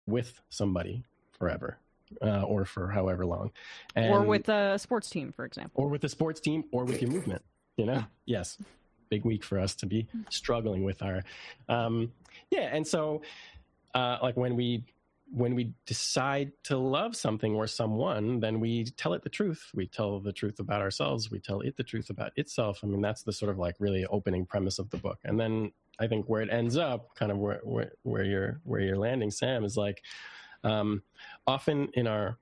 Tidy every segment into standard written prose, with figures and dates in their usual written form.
with somebody forever, or for however long. Or with a sports team, for example. Or with a sports team, or with your movement, you know? Yes. Big week for us to be struggling with our, and so, like when we decide to love something or someone, then we tell it the truth. We tell the truth about ourselves. We tell it the truth about itself. I mean, that's the sort of like really opening premise of the book. And then I think where it ends up, kind of where you're landing, Sam, is like, often in our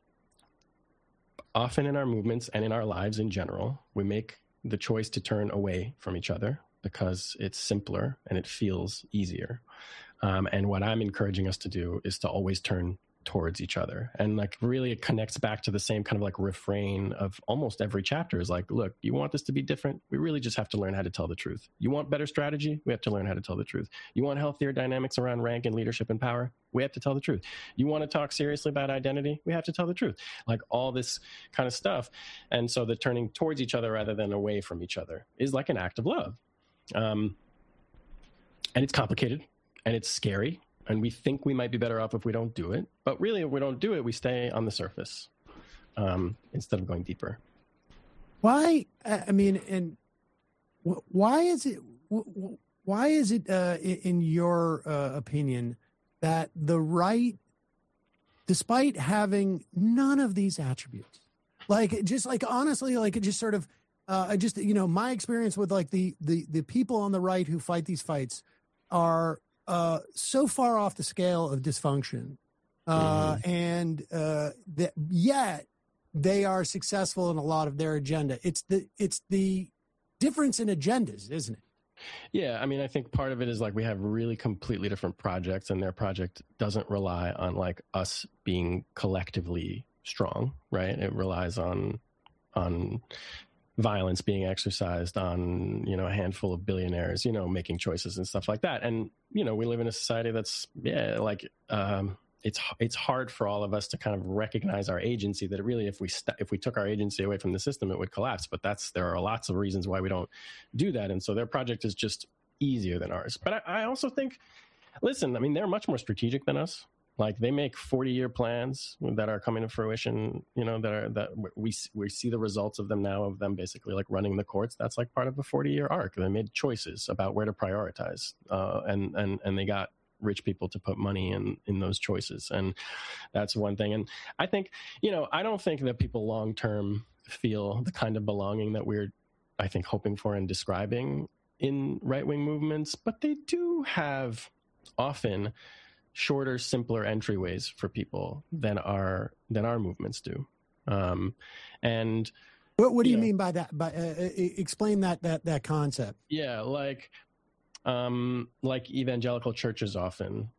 movements and in our lives in general, we make the choice to turn away from each other because it's simpler and it feels easier. And what I'm encouraging us to do is to always turn towards each other. And like really it connects back to the same kind of like refrain of almost every chapter is like, look, you want this to be different? We really just have to learn how to tell the truth. You want better strategy? We have to learn how to tell the truth. You want healthier dynamics around rank and leadership and power? We have to tell the truth. You want to talk seriously about identity? We have to tell the truth. Like all this kind of stuff. And so the turning towards each other rather than away from each other is like an act of love. And it's complicated and it's scary. And we think we might be better off if we don't do it. But really, if we don't do it, we stay on the surface instead of going deeper. Why? I mean, and why is it? Why is it, in your opinion, that the right, despite having none of these attributes, like just like honestly, like it just sort of, just my experience with like the people on the right who fight these fights are so far off the scale of dysfunction, and that yet they are successful in a lot of their agenda. It's the difference in agendas, isn't it? Yeah, I mean, I think part of it is like we have really completely different projects, and their project doesn't rely on like us being collectively strong, right? It relies on violence being exercised on, a handful of billionaires, making choices and stuff like that. And, we live in a society that's, it's hard for all of us to kind of recognize our agency, that really, if we took our agency away from the system, it would collapse. But there are lots of reasons why we don't do that. And so their project is just easier than ours. But I also think, listen, I mean, they're much more strategic than us. Like they make 40-year plans that are coming to fruition, that we see the results of them now, of them basically like running the courts. That's like part of a 40-year arc. They made choices about where to prioritize, and they got rich people to put money in those choices. And that's one thing. And I think, I don't think that people long-term feel the kind of belonging that we're, I think, hoping for and describing in right-wing movements, but they do have often shorter, simpler entryways for people than our movements do. And what do you mean by that? By explain that concept. Yeah, like evangelical churches often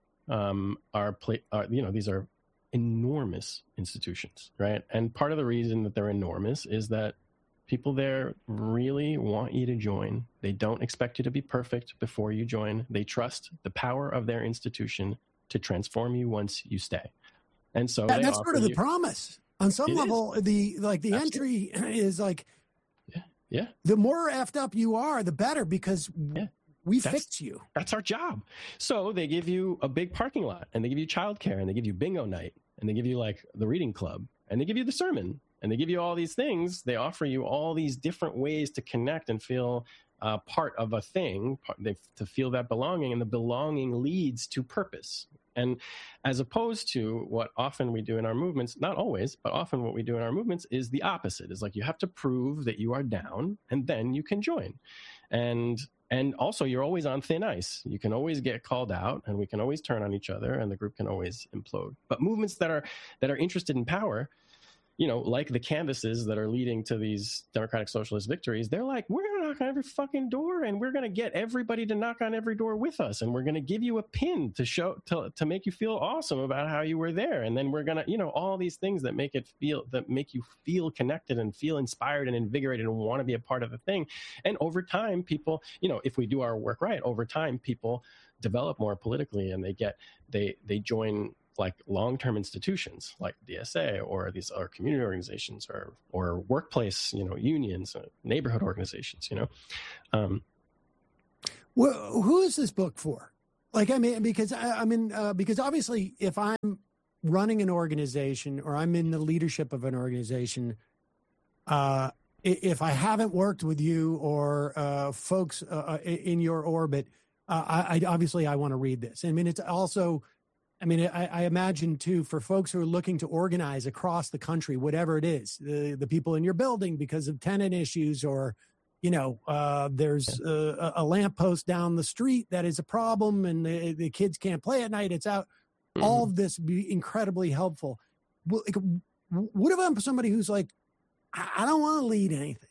these are enormous institutions, right? And part of the reason that they're enormous is that people there really want you to join. They don't expect you to be perfect before you join. They trust the power of their institution to transform you once you stay. And so that's sort of the promise. On some level, the entry is like, yeah. The more effed up you are, the better, because we fix you. That's our job. So they give you a big parking lot, and they give you childcare, and they give you bingo night, and they give you like the reading club, and they give you the sermon, and they give you all these things. They offer you all these different ways to connect and feel part of a thing, to feel that belonging, and the belonging leads to purpose. And as opposed to what often we do in our movements, not always, but often what we do in our movements is the opposite. Is like you have to prove that you are down, and then you can join. And also you're always on thin ice. You can always get called out, and we can always turn on each other, and the group can always implode. But movements that are interested in power, like the canvases that are leading to these democratic socialist victories, they're like, we're going to knock on every fucking door, and we're going to get everybody to knock on every door with us. And we're going to give you a pin to make you feel awesome about how you were there. And then we're going to, all these things that make you feel connected and feel inspired and invigorated and want to be a part of the thing. And over time, people, if we do our work right, over time, people develop more politically, and they join like long-term institutions like DSA or these other community organizations or workplace, unions, neighborhood organizations, Well, who is this book for? Like, I mean, because because obviously if I'm running an organization or I'm in the leadership of an organization, if I haven't worked with you or folks in your orbit, I obviously I want to read this. I mean, it's also, I mean, I imagine too, for folks who are looking to organize across the country, whatever it is, the people in your building because of tenant issues, or, you know, there's a lamppost down the street that is a problem and the kids can't play at night. It's out. Mm-hmm. All of this would be incredibly helpful. Like, what if I'm somebody who's like, I don't want to lead anything.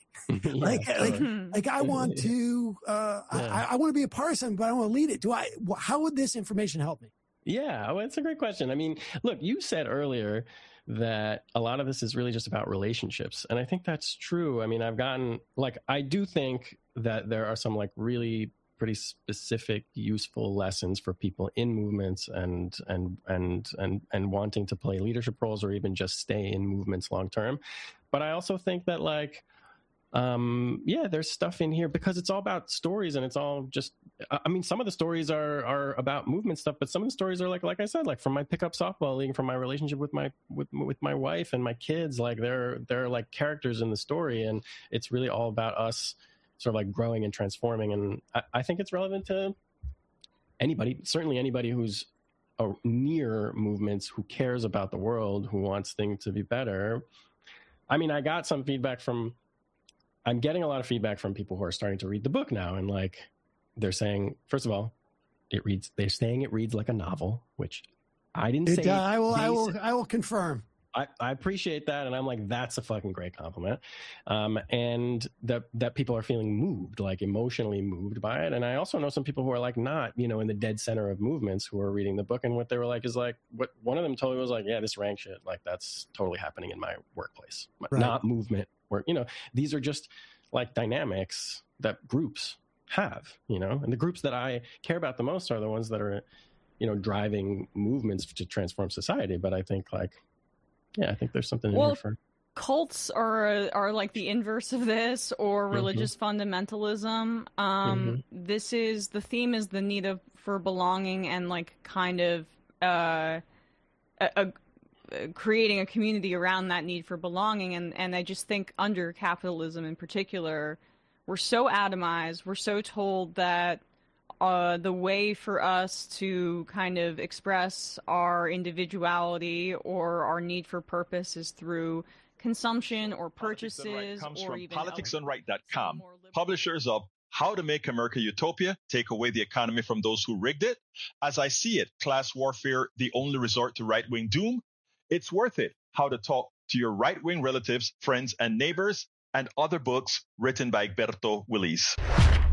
Like I want to, I want to be a part of something, but I don't want to lead it. How would this information help me? Yeah, well, it's a great question. I mean, look, you said earlier that a lot of this is really just about relationships. And I think that's true. I mean, I do think that there are some like really pretty specific, useful lessons for people in movements and wanting to play leadership roles or even just stay in movements long term. But I also think that like, there's stuff in here because it's all about stories and it's all just, I mean, some of the stories are about movement stuff, but some of the stories are like I said, like from my pickup softball league, from my relationship with my wife and my kids, like they're like characters in the story. And it's really all about us sort of like growing and transforming. And I think it's relevant to anybody, certainly anybody who's near movements, who cares about the world, who wants things to be better. I mean, I got some feedback I'm getting a lot of feedback from people who are starting to read the book now. And like, they're saying, first of all, they're saying it reads like a novel, which I didn't say. I will confirm. I appreciate that. And I'm like, that's a fucking great compliment. And that people are feeling moved, like emotionally moved by it. And I also know some people who are like not, you know, in the dead center of movements who are reading the book. And what they were like is like, what one of them told me was like, yeah, this rank shit, like that's totally happening in my workplace, right. Not movement work. You know, these are just like dynamics that groups have, you know, and the groups that I care about the most are the ones that are, you know, driving movements to transform society. But I think like, yeah, I think there's something in here for cults are like the inverse of this, or religious fundamentalism. The theme is the need for belonging and like kind of creating a community around that need for belonging. And I just think under capitalism in particular, we're so atomized. We're so told that the way for us to kind of express our individuality or our need for purpose is through consumption or purchases. Politics comes from politicsdoneright.com, publishers of How to Make America Utopia, Take Away the Economy from Those Who Rigged It, As I See It, Class Warfare, The Only Resort to Right-Wing Doom, It's Worth It, How to Talk to Your Right-Wing Relatives, Friends, and Neighbors, and other books written by Egberto Willies.